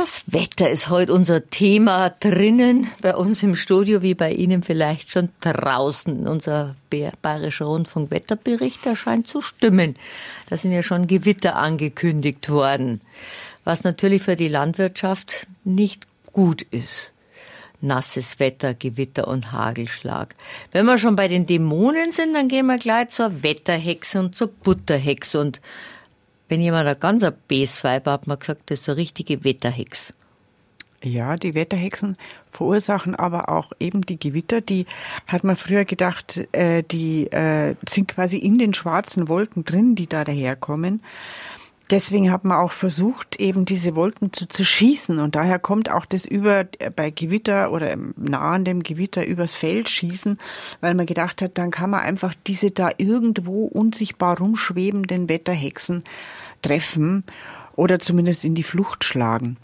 Das Wetter ist heute unser Thema drinnen, bei uns im Studio, wie bei Ihnen vielleicht schon draußen. Unser Bayerischer Rundfunk-Wetterbericht, der scheint zu stimmen. Da sind ja schon Gewitter angekündigt worden, was natürlich für die Landwirtschaft nicht gut ist. Nasses Wetter, Gewitter und Hagelschlag. Wenn wir schon bei den Dämonen sind, dann gehen wir gleich zur Wetterhexe und zur Butterhexe. Und wenn jemand ein ganzer Bäsweib hat, man gesagt, das ist eine richtige Wetterhex. Ja, die Wetterhexen verursachen aber auch eben die Gewitter. Die hat man früher gedacht, die sind quasi in den schwarzen Wolken drin, die da daherkommen. Deswegen hat man auch versucht, eben diese Wolken zu zerschießen. Und daher kommt auch das bei Gewitter oder nah an dem Gewitter übers Feld schießen, weil man gedacht hat, dann kann man einfach diese da irgendwo unsichtbar rumschwebenden Wetterhexen treffen oder zumindest in die Flucht schlagen.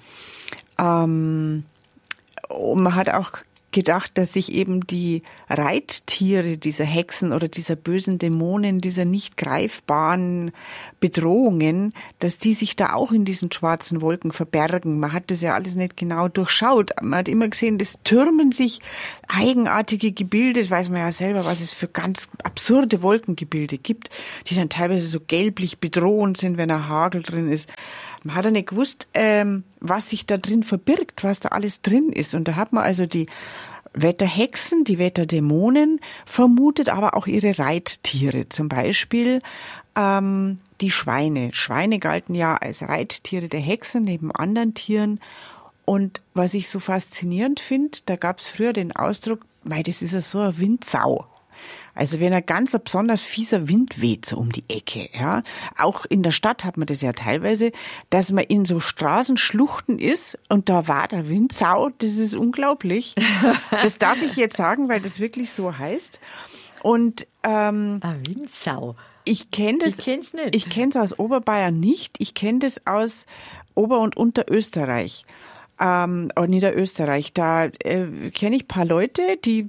Und man hat auch gedacht, dass sich eben die Reittiere dieser Hexen oder dieser bösen Dämonen, dieser nicht greifbaren Bedrohungen, dass die sich da auch in diesen schwarzen Wolken verbergen. Man hat das ja alles nicht genau durchschaut. Man hat immer gesehen, das türmen sich eigenartige Gebilde, das weiß man ja selber, was es für ganz absurde Wolkengebilde gibt, die dann teilweise so gelblich bedrohend sind, wenn ein Hagel drin ist. Man hat ja nicht gewusst, was sich da drin verbirgt, was da alles drin ist. Und da hat man also die Wetterhexen, die Wetterdämonen vermutet, aber auch ihre Reittiere. Zum Beispiel die Schweine. Schweine galten ja als Reittiere der Hexen neben anderen Tieren. Und was ich so faszinierend finde, da gab es früher den Ausdruck, weil das ist ja so eine Windsau. Also wenn ein ganz besonders fieser Wind weht, so um die Ecke, ja. Auch in der Stadt hat man das ja teilweise, dass man in so Straßenschluchten ist und da war der Windsau, das ist unglaublich. Das darf ich jetzt sagen, weil das wirklich so heißt. Und Eine Windsau. ich kenne das. Ich kenn's nicht. Ich kenne es aus Oberbayern nicht. Ich kenne das aus Ober- und Unterösterreich. Oder Niederösterreich. Da kenne ich ein paar Leute, die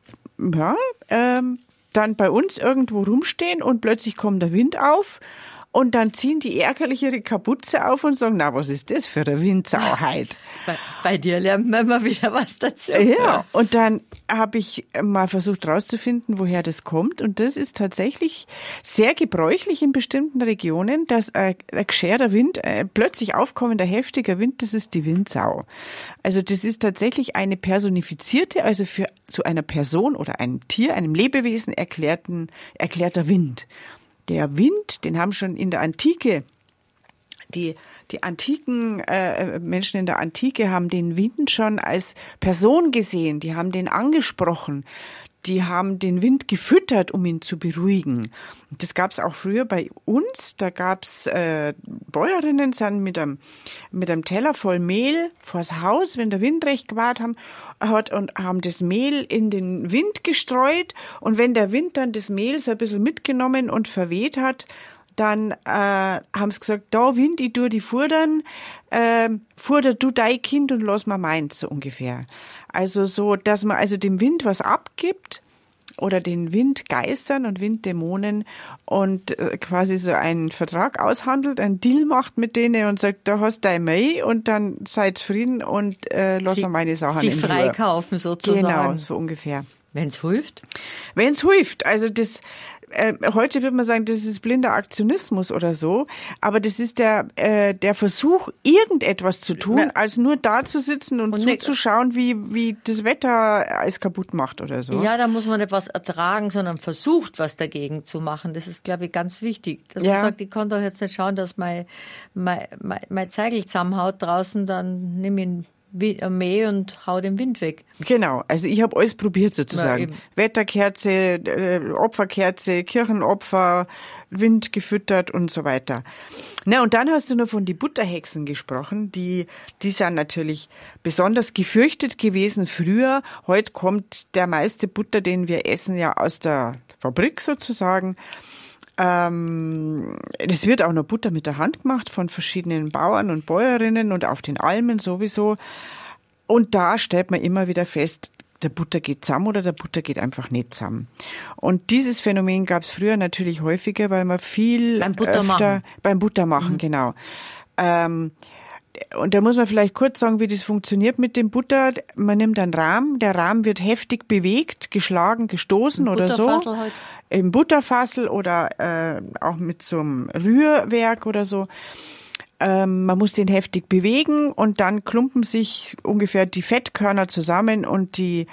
dann bei uns irgendwo rumstehen und plötzlich kommt der Wind auf und dann ziehen die ärgerlich ihre Kapuze auf und sagen, na, was ist das für eine Windsauheit? Bei dir lernt man immer wieder was dazu. Ja, und dann habe ich mal versucht rauszufinden, woher das kommt. Und das ist tatsächlich sehr gebräuchlich in bestimmten Regionen, dass ein geschärter Wind, plötzlich aufkommender heftiger Wind, das ist die Windsau. Also das ist tatsächlich eine personifizierte, also für zu einer Person oder einem Tier, einem Lebewesen erklärter Wind. Der Wind, den haben schon in der Antike die antiken Menschen in der Antike haben den Wind schon als Person gesehen, die haben den angesprochen, die haben den Wind gefüttert, um ihn zu beruhigen. Das gab es auch früher bei uns, da gab es Bäuerinnen, sind mit einem Teller voll Mehl vors Haus, wenn der Wind recht gewaht hat und haben das Mehl in den Wind gestreut und wenn der Wind dann das Mehl so ein bisschen mitgenommen und verweht hat, dann haben sie gesagt, da Wind, ich tue die fudern, fuder du dein Kind und lass mal meins, so ungefähr. Also so, dass man also dem Wind was abgibt oder den Windgeistern und Winddämonen und quasi so einen Vertrag aushandelt, einen Deal macht mit denen und sagt, da hast du dein Mehl und dann seid zufrieden und lass mal meine Sachen in Ruhe. Sie freikaufen sozusagen. Genau, so ungefähr. Wenn's hilft? Wenn's hilft. Also das heute würde man sagen, das ist blinder Aktionismus oder so, aber das ist der Versuch, irgendetwas zu tun, als nur da zu sitzen und zuzuschauen, wie das Wetter alles kaputt macht oder so. Ja, da muss man nicht was ertragen, sondern versucht, was dagegen zu machen. Das ist, glaube ich, ganz wichtig. Dass man sagt, ich kann doch jetzt nicht schauen, dass mein Zeigel zusammenhaut draußen, dann nimm ihn Mäh und hau den Wind weg. Genau, also ich habe alles probiert sozusagen. Wetterkerze, Opferkerze, Kirchenopfer, Wind gefüttert und so weiter. Na, und dann hast du noch von die Butterhexen gesprochen, die sind natürlich besonders gefürchtet gewesen früher. Heute kommt der meiste Butter, den wir essen, ja aus der Fabrik sozusagen. Es wird auch noch Butter mit der Hand gemacht von verschiedenen Bauern und Bäuerinnen und auf den Almen sowieso. Und da stellt man immer wieder fest, der Butter geht zusammen oder der Butter geht einfach nicht zusammen. Und dieses Phänomen gab es früher natürlich häufiger, weil man viel beim Buttermachen, genau. Und da muss man vielleicht kurz sagen, wie das funktioniert mit dem Butter. Man nimmt einen Rahm, der Rahm wird heftig bewegt, geschlagen, gestoßen oder so. Halt. Im Butterfassel oder auch mit so einem Rührwerk oder so. Man muss den heftig bewegen und dann klumpen sich ungefähr die Fettkörner zusammen und die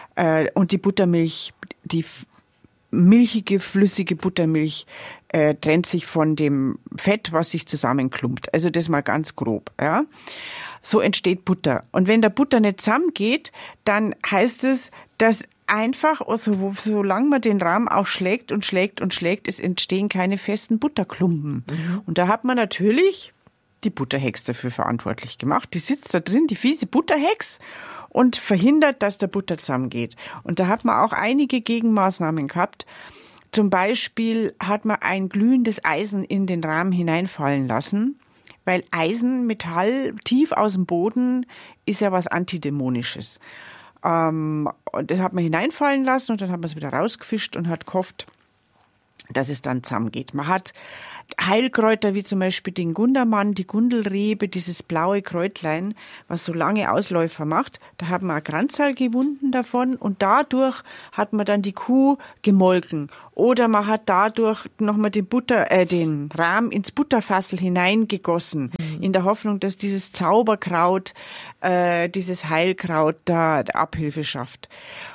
Buttermilch, die milchige, flüssige Buttermilch trennt sich von dem Fett, was sich zusammenklumpt. Also das mal ganz grob. Ja. So entsteht Butter. Und wenn der Butter nicht zusammengeht, dann heißt es, dass einfach, also, solange man den Rahm auch schlägt, es entstehen keine festen Butterklumpen. Mhm. Und da hat man natürlich die Butterhex dafür verantwortlich gemacht. Die sitzt da drin, die fiese Butterhex, und verhindert, dass der Butter zusammengeht. Und da hat man auch einige Gegenmaßnahmen gehabt. Zum Beispiel hat man ein glühendes Eisen in den Rahm hineinfallen lassen, weil Eisen, Metall, tief aus dem Boden, ist ja was Antidämonisches. Und das hat man hineinfallen lassen und dann hat man es wieder rausgefischt und hat gehofft, dass es dann zusammengeht. Man hat Heilkräuter wie zum Beispiel den Gundermann, die Gundelrebe, dieses blaue Kräutlein, was so lange Ausläufer macht. Da hat man ein Kranzal gewunden davon und dadurch hat man dann die Kuh gemolken. Oder man hat dadurch nochmal den Rahm ins Butterfassel hineingegossen, in der Hoffnung, dass dieses Zauberkraut, dieses Heilkraut da Abhilfe schafft.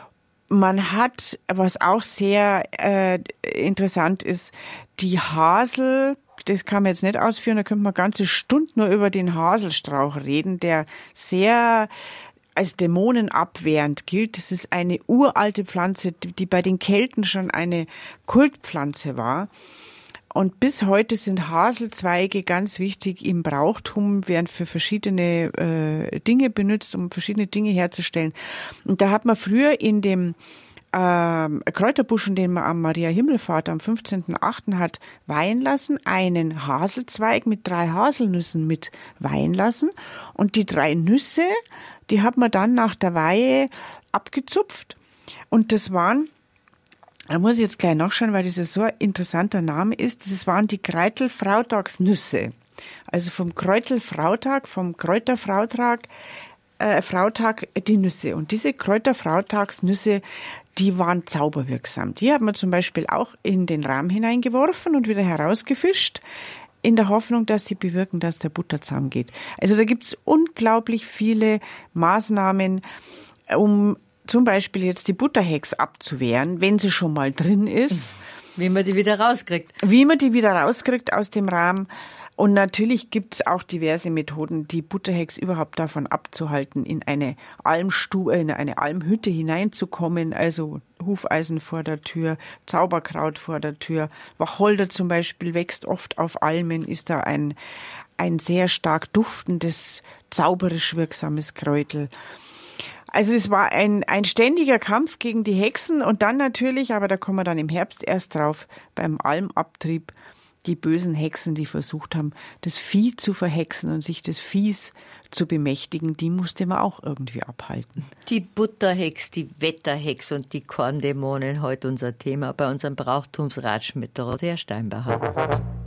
Man hat, was auch sehr interessant ist, die Hasel, das kann man jetzt nicht ausführen, da könnte man ganze Stunden nur über den Haselstrauch reden, der sehr als dämonenabwehrend gilt. Das ist eine uralte Pflanze, die bei den Kelten schon eine Kultpflanze war. Und bis heute sind Haselzweige ganz wichtig im Brauchtum, werden für verschiedene Dinge benutzt, um verschiedene Dinge herzustellen. Und da hat man früher in dem Kräuterbuschen, den man am Maria Himmelfahrt am 15.8. hat weihen lassen, einen Haselzweig mit 3 Haselnüssen mit weihen lassen. Und die 3 Nüsse, die hat man dann nach der Weihe abgezupft. Und das waren, da muss ich jetzt gleich nachschauen, weil das so ein interessanter Name ist. Das waren die Kräutelfrautagsnüsse. Also vom Kräutelfrautag, vom Kräuterfrautag, Frautag die Nüsse. Und diese Kräuterfrautagsnüsse, die waren zauberwirksam. Die hat man zum Beispiel auch in den Rahm hineingeworfen und wieder herausgefischt, in der Hoffnung, dass sie bewirken, dass der Butter zusammengeht. Also da gibt's unglaublich viele Maßnahmen, um zum Beispiel jetzt die Butterhex abzuwehren, wenn sie schon mal drin ist. Wie man die wieder rauskriegt. Wie man die wieder rauskriegt aus dem Rahm. Und natürlich gibt's auch diverse Methoden, die Butterhex überhaupt davon abzuhalten, in eine Almstube, in eine Almhütte hineinzukommen. Also Hufeisen vor der Tür, Zauberkraut vor der Tür. Wacholder zum Beispiel wächst oft auf Almen, ist da ein sehr stark duftendes, zauberisch wirksames Kräutel. Also es war ein ständiger Kampf gegen die Hexen und dann natürlich, aber da kommen wir dann im Herbst erst drauf, beim Almabtrieb, die bösen Hexen, die versucht haben, das Vieh zu verhexen und sich des Viehs zu bemächtigen, die musste man auch irgendwie abhalten. Die Butterhex, die Wetterhex und die Korndämonen, heute unser Thema bei unserem Brauchtumsratsch mit Dorothea Steinbacher.